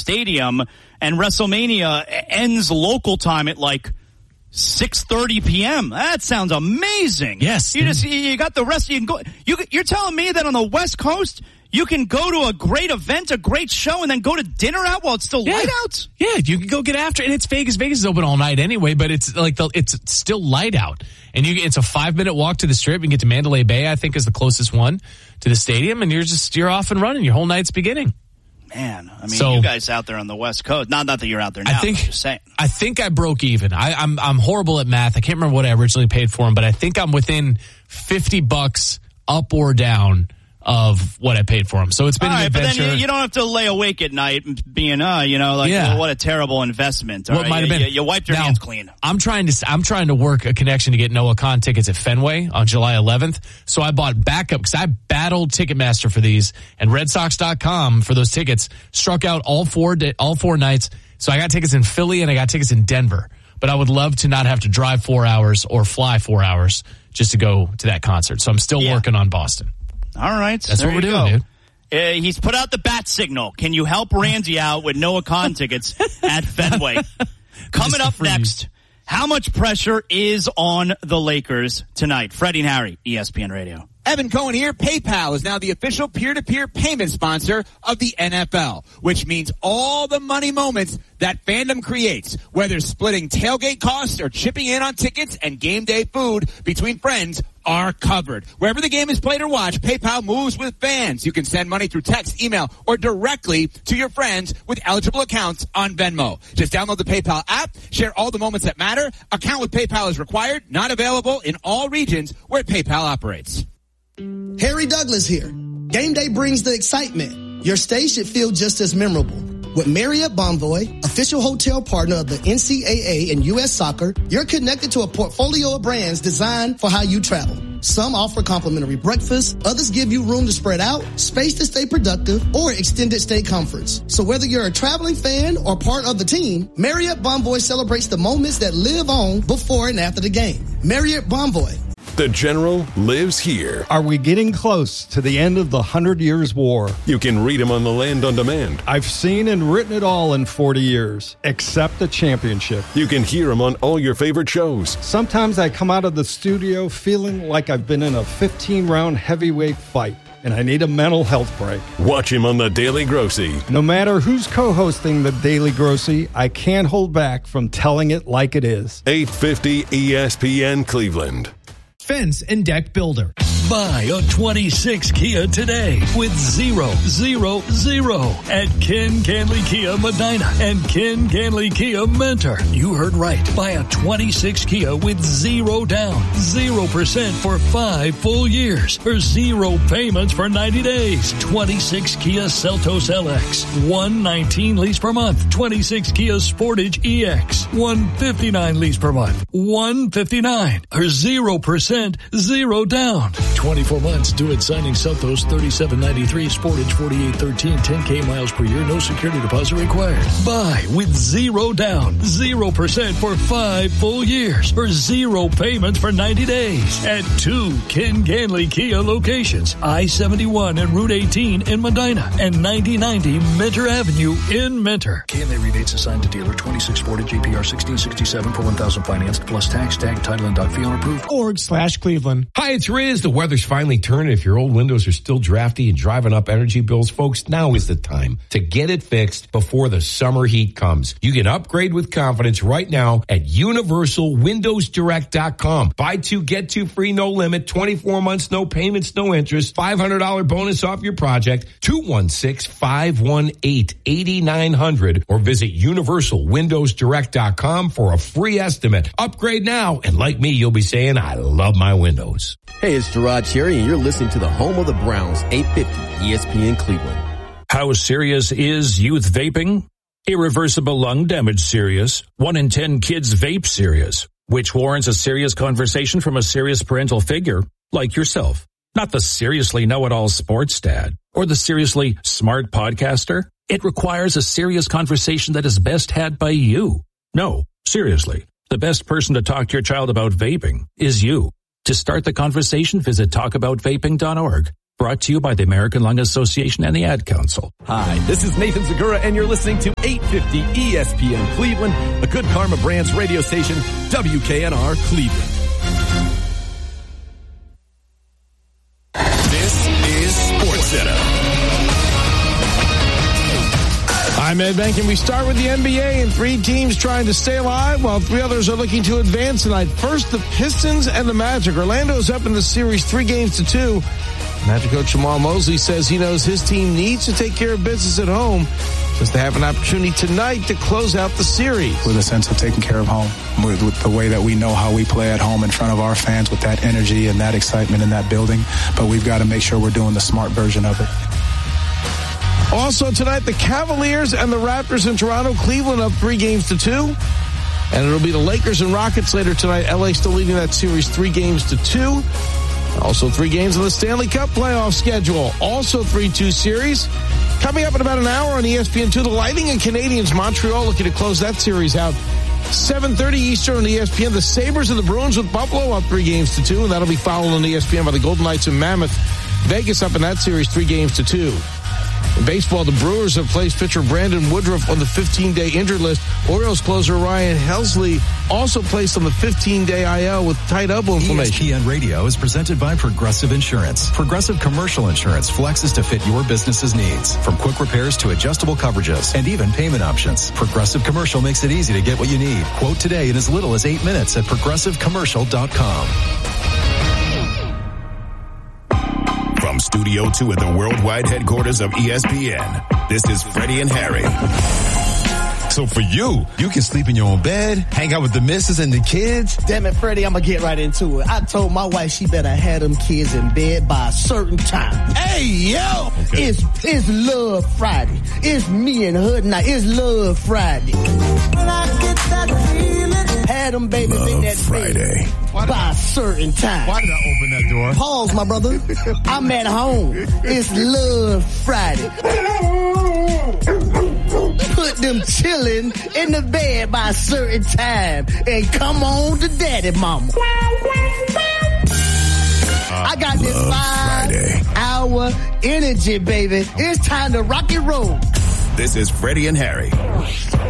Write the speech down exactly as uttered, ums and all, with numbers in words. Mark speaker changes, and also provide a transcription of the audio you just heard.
Speaker 1: Stadium, and WrestleMania ends local time at like six thirty p.m. That sounds amazing.
Speaker 2: Yes.
Speaker 1: You just, you got the rest, you can go, you, you're telling me that on the West Coast, you can go to a great event, a great show, and then go to dinner out while it's still
Speaker 2: yeah.
Speaker 1: light out?
Speaker 2: Yeah, you can go get after it. And it's Vegas. Vegas is open all night anyway, but it's like the, it's still light out. And you, it's a five-minute walk to the Strip. You can get to Mandalay Bay, I think, is the closest one to the stadium, and you're just you're off and running. Your whole night's beginning.
Speaker 1: Man, I mean,
Speaker 2: so,
Speaker 1: you guys out there on the West Coast. Not, not that you're out there now,
Speaker 2: I think,
Speaker 1: I'm just saying.
Speaker 2: I think I broke even. I, I'm I'm horrible at math. I can't remember what I originally paid for them, but I think I'm within fifty bucks up or down of what I paid for them. So it's been
Speaker 1: all
Speaker 2: an
Speaker 1: right,
Speaker 2: adventure.
Speaker 1: But then you, you don't have to lay awake at night being, uh, you know, like,
Speaker 2: yeah.
Speaker 1: well, what a terrible investment.
Speaker 2: What
Speaker 1: right?
Speaker 2: might have been.
Speaker 1: You, you wiped your
Speaker 2: now,
Speaker 1: hands clean.
Speaker 2: I'm trying to I'm trying to work a connection to get Noah Khan tickets at Fenway on July eleventh. So I bought backup because I battled Ticketmaster for these, and Red Sox dot com for those tickets struck out all four all four nights. So I got tickets in Philly and I got tickets in Denver. But I would love to not have to drive four hours or fly four hours just to go to that concert. So I'm still yeah. working on Boston.
Speaker 1: All right.
Speaker 2: That's
Speaker 1: there
Speaker 2: what we're
Speaker 1: you
Speaker 2: doing,
Speaker 1: go.
Speaker 2: dude.
Speaker 1: Uh, he's put out the bat signal. Can you help Ramsey out with Noah Khan tickets at Fenway? Coming up next, how much pressure is on the Lakers tonight? Freddie and Harry, E S P N Radio.
Speaker 3: Evan Cohen here. PayPal is now the official peer-to-peer payment sponsor of the N F L, which means all the money moments that fandom creates, whether splitting tailgate costs or chipping in on tickets and game day food between friends, are covered. Wherever the game is played or watched, PayPal moves with fans. You can send money through text, email, or directly to your friends with eligible accounts on Venmo. Just download the PayPal app, share all the moments that matter. Account with PayPal is required, not available in all regions where PayPal operates.
Speaker 4: Harry Douglas here. Game day brings the excitement. Your stay should feel just as memorable. With Marriott Bonvoy, official hotel partner of the N C double A and U S Soccer, you're connected to a portfolio of brands designed for how you travel. Some offer complimentary breakfast, others give you room to spread out, space to stay productive, or extended stay comforts. So whether you're a traveling fan or part of the team, Marriott Bonvoy celebrates the moments that live on before and after the game. Marriott Bonvoy.
Speaker 5: The General lives here.
Speaker 6: Are we getting close to the end of the Hundred Years' War?
Speaker 5: You can read him on the Land on Demand.
Speaker 6: I've seen and written it all in forty years, except the championship.
Speaker 5: You can hear him on all your favorite shows.
Speaker 6: Sometimes I come out of the studio feeling like I've been in a fifteen-round heavyweight fight, and I need a mental health break.
Speaker 5: Watch him on The Daily Grossy.
Speaker 6: No matter who's co-hosting The Daily Grossy, I can't hold back from telling it like it is.
Speaker 5: eight fifty E S P N Cleveland.
Speaker 7: Fence and Deck Builder.
Speaker 8: Buy a twenty-six Kia today with zero, zero, zero at Ken Canley Kia Medina and Ken Canley Kia Mentor. You heard right. Buy a twenty-six Kia with zero down, zero percent for five full years or zero payments for ninety days. twenty-six Kia Seltos L X, one nineteen lease per month. twenty-six Kia Sportage E X, one fifty-nine lease per month. one fifty-nine or zero percent, zero down. twenty-four months due at signing. Seltos thirty-seven ninety-three, Sportage forty-eight thirteen, ten K miles per year, no security deposit required. Buy with zero down, zero percent for five full years or zero payments for ninety days at two Ken Canley Kia locations, I seventy-one and Route eighteen in Medina and ninety ninety Mentor Avenue in Mentor. Canley rebates assigned to dealer twenty-six Sportage A P R sixteen sixty-seven per one thousand financed plus tax, tag, title, and dot fee on approved.
Speaker 7: Org slash Cleveland.
Speaker 9: Hi, it's Riz. The weather's finally turned. If your old windows are still drafty and driving up energy bills, folks, now is the time to get it fixed before the summer heat comes. You can upgrade with confidence right now at universal windows direct dot com. Buy two, get two free, no limit, twenty-four months, no payments, no interest, five hundred dollars bonus off your project, two one six, five one eight, eight nine zero zero, or visit universal windows direct dot com for a free estimate. Upgrade now, and like me, you'll be saying, I love my windows.
Speaker 10: Hey, it's Gerard Cherry, and you're listening to the home of the Browns, eight fifty E S P N Cleveland.
Speaker 8: How serious is youth vaping? Irreversible lung damage serious. One in ten kids vape serious, which warrants a serious conversation from a serious parental figure like yourself. Not the seriously know-it-all sports dad or the seriously smart podcaster. It requires a serious conversation that is best had by you. No, seriously, the best person to talk to your child about vaping is you. To start the conversation, visit talk about vaping dot org.
Speaker 11: Brought to you by the American Lung Association and the Ad Council.
Speaker 12: Hi, this is Nathan Zagura, and you're listening to eight fifty E S P N Cleveland, a Good Karma Brands radio station, W K N R Cleveland.
Speaker 13: This is SportsCenter.
Speaker 14: I'm Ed Bank, and we start with the N B A, and three teams trying to stay alive while three others are looking to advance tonight. First, the Pistons and the Magic. Orlando's up in the series three games to two. Magic coach Jamal Mosley says he knows his team needs to take care of business at home just to have an opportunity tonight to close out the series.
Speaker 15: With a sense of taking care of home, with, with the way that we know how we play at home in front of our fans, with that energy and that excitement in that building. But we've got to make sure we're doing the smart version of it.
Speaker 14: Also tonight, the Cavaliers and the Raptors in Toronto. Cleveland up three games to two. And it'll be the Lakers and Rockets later tonight. L A still leading that series three games to two. Also three games on the Stanley Cup playoff schedule. Also three two series. Coming up in about an hour on E S P N two, the Lightning and Canadiens. Montreal looking to close that series out. seven thirty Eastern on E S P N. The Sabres and the Bruins with Buffalo up three games to two. And that'll be followed on E S P N by the Golden Knights and Mammoth. Vegas up in that series three games to two. In baseball, the Brewers have placed pitcher Brandon Woodruff on the fifteen-day injured list. Orioles closer Ryan Helsley also placed on the fifteen-day I L with tight elbow inflammation.
Speaker 16: E S P N Radio is presented by Progressive Insurance. Progressive Commercial Insurance flexes to fit your business's needs. From quick repairs to adjustable coverages and even payment options, Progressive Commercial makes it easy to get what you need. Quote today in as little as eight minutes at progressive commercial dot com.
Speaker 13: From Studio two at the worldwide headquarters of E S P N, this is Freddie and Harry.
Speaker 17: So for you, you can sleep in your own bed, hang out with the missus and the kids.
Speaker 4: Damn it, Freddie, I'm gonna get right into it. I told my wife she better have them kids in bed by a certain time. Hey, yo! Okay. It's, it's Love Friday. It's me and her tonight. It's Love Friday. When I get that feeling, had them baby in that
Speaker 13: Friday.
Speaker 4: Bed by a certain time.
Speaker 17: Why did I open that door?
Speaker 4: Pause, my brother. I'm at home. It's Love Friday. Put them chillin' in the bed by a certain time and come on to daddy mama. Uh, I got this five Friday. hour energy, baby. It's time to rock and roll.
Speaker 13: This is Freddie and Harry.